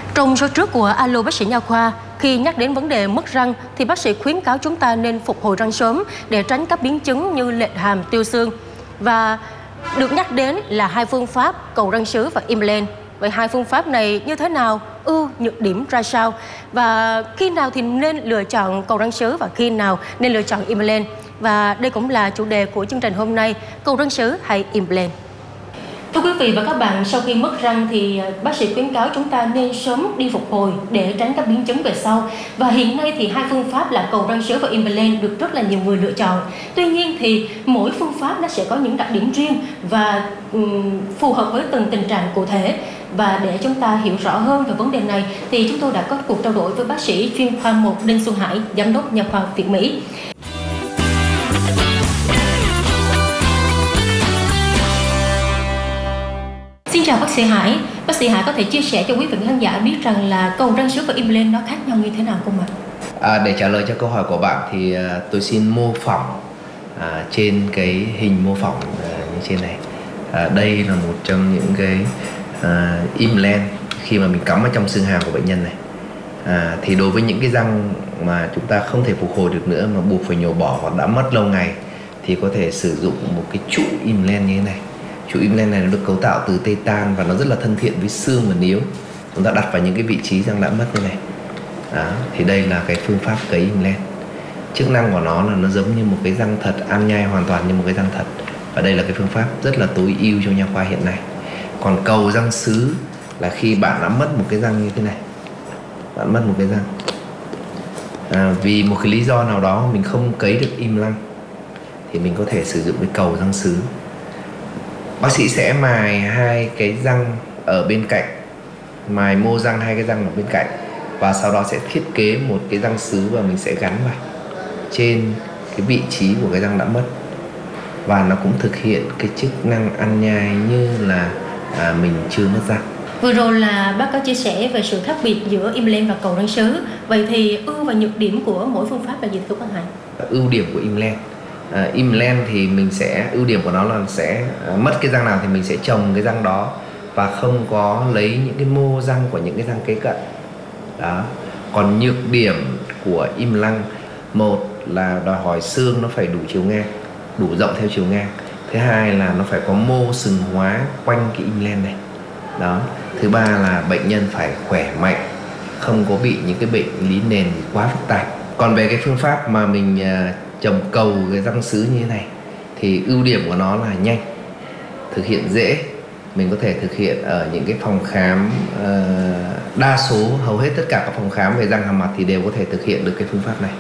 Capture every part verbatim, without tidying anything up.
Trong số trước của Alo Bác sĩ Nha khoa, khi nhắc đến vấn đề mất răng thì bác sĩ khuyến cáo chúng ta nên phục hồi răng sớm để tránh các biến chứng như lệch hàm, tiêu xương. Và được nhắc đến là hai phương pháp cầu răng sứ và implant. Vậy hai phương pháp này như thế nào, ưu nhược điểm ra sao, và khi nào thì nên lựa chọn cầu răng sứ và khi nào nên lựa chọn implant? Và đây cũng là chủ đề của chương trình hôm nay, cầu răng sứ hay implant. Thưa quý vị và các bạn, sau khi mất răng thì bác sĩ khuyến cáo chúng ta nên sớm đi phục hồi để tránh các biến chứng về sau. Và hiện nay thì hai phương pháp là cầu răng sứ và implant được rất là nhiều người lựa chọn. Tuy nhiên thì mỗi phương pháp nó sẽ có những đặc điểm riêng và um, phù hợp với từng tình trạng cụ thể. Và để chúng ta hiểu rõ hơn về vấn đề này thì chúng tôi đã có cuộc trao đổi với bác sĩ chuyên khoa một Đinh Xuân Hải, giám đốc nha khoa Việt Mỹ. Xin chào bác sĩ Hải. Bác sĩ Hải có thể chia sẻ cho quý vị khán giả biết rằng là cầu răng sứ và implant nó khác nhau như thế nào không ạ? À, để trả lời cho câu hỏi của bạn thì à, tôi xin mô phỏng à, trên cái hình mô phỏng à, như trên này. À, đây là một trong những cái à, implant khi mà mình cắm ở trong xương hàm của bệnh nhân này. À, thì đối với những cái răng mà chúng ta không thể phục hồi được nữa mà buộc phải nhổ bỏ hoặc đã mất lâu ngày thì có thể sử dụng một cái trụ implant như thế này. Trụ implant này nó được cấu tạo từ titan và nó rất là thân thiện với xương và níu. Chúng ta đặt vào những cái vị trí răng đã mất như này. Đó, thì đây là cái phương pháp cấy implant. Chức năng của nó là nó giống như một cái răng thật, ăn nhai hoàn toàn như một cái răng thật. Và đây là cái phương pháp rất là tối ưu cho nha khoa hiện nay. Còn cầu răng sứ là khi bạn đã mất một cái răng như thế này. Bạn mất một cái răng. À, vì một cái lý do nào đó mình không cấy được implant thì mình có thể sử dụng cái cầu răng sứ. Bác sĩ sẽ mài hai cái răng ở bên cạnh, mài mô răng hai cái răng ở bên cạnh, và sau đó sẽ thiết kế một cái răng sứ và mình sẽ gắn vào trên cái vị trí của cái răng đã mất. Và nó cũng thực hiện cái chức năng ăn nhai như là à, mình chưa mất răng. Vừa rồi là bác có chia sẻ về sự khác biệt giữa implant và cầu răng sứ. Vậy thì ưu và nhược điểm của mỗi phương pháp là gì thưa bác Hải? Ưu điểm của implant. Uh, implant thì mình sẽ, ưu điểm của nó là sẽ uh, mất cái răng nào thì mình sẽ trồng cái răng đó và không có lấy những cái mô răng của những cái răng kế cận đó. Còn nhược điểm của implant, một là đòi hỏi xương nó phải đủ chiều ngang, đủ rộng theo chiều ngang. Thứ hai là nó phải có mô sừng hóa quanh cái implant này đó. Thứ ba là bệnh nhân phải khỏe mạnh, không có bị những cái bệnh lý nền quá phức tạp. Còn về cái phương pháp mà mình uh, trồng cầu cái răng sứ như thế này thì ưu điểm của nó là nhanh, thực hiện dễ. Mình có thể thực hiện ở những cái phòng khám, uh, đa số hầu hết tất cả các phòng khám về răng hàm mặt thì đều có thể thực hiện được cái phương pháp này.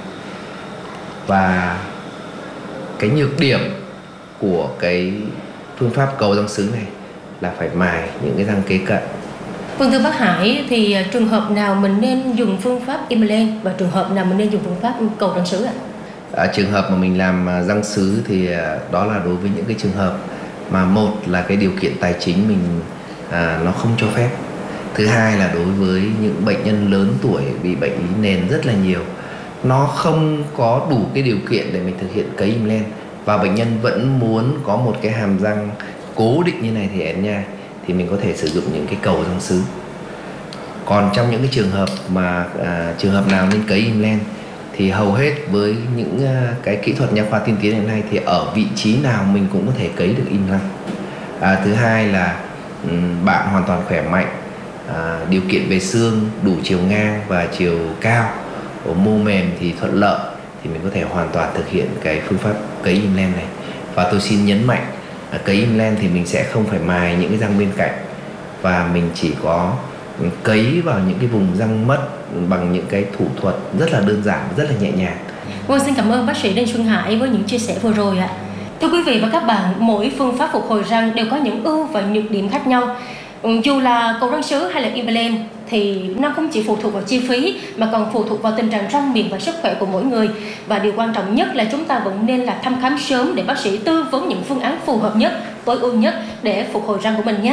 Và cái nhược điểm của cái phương pháp cầu răng sứ này là phải mài những cái răng kế cận. Vâng, thưa bác Hải, thì trường hợp nào mình nên dùng phương pháp implant và trường hợp nào mình nên dùng phương pháp cầu răng sứ ạ? À, trường hợp mà mình làm răng sứ thì đó là đối với những cái trường hợp mà một là cái điều kiện tài chính mình à, nó không cho phép. Thứ hai là đối với những bệnh nhân lớn tuổi bị bệnh lý nền rất là nhiều, nó không có đủ cái điều kiện để mình thực hiện cấy implant và bệnh nhân vẫn muốn có một cái hàm răng cố định như này thì én nhai thì mình có thể sử dụng những cái cầu răng sứ. Còn trong những cái trường hợp mà à, trường hợp nào nên cấy implant thì hầu hết với những uh, cái kỹ thuật nha khoa tiên tiến hiện nay thì ở vị trí nào mình cũng có thể cấy được implant. À, thứ hai là um, bạn hoàn toàn khỏe mạnh, à, điều kiện về xương đủ chiều ngang và chiều cao, ở mô mềm thì thuận lợi thì mình có thể hoàn toàn thực hiện cái phương pháp cấy implant này. Và tôi xin nhấn mạnh, à, cấy implant thì mình sẽ không phải mài những cái răng bên cạnh và mình chỉ có cấy vào những cái vùng răng mất bằng những cái thủ thuật rất là đơn giản, rất là nhẹ nhàng. Vâng, xin cảm ơn bác sĩ Đinh Xuân Hải với những chia sẻ vừa rồi ạ. Thưa quý vị và các bạn, mỗi phương pháp phục hồi răng đều có những ưu và nhược điểm khác nhau. Dù là cầu răng sứ hay là implant thì nó không chỉ phụ thuộc vào chi phí mà còn phụ thuộc vào tình trạng răng miệng và sức khỏe của mỗi người. Và điều quan trọng nhất là chúng ta vẫn nên là thăm khám sớm để bác sĩ tư vấn những phương án phù hợp nhất, tối ưu nhất để phục hồi răng của mình nhé.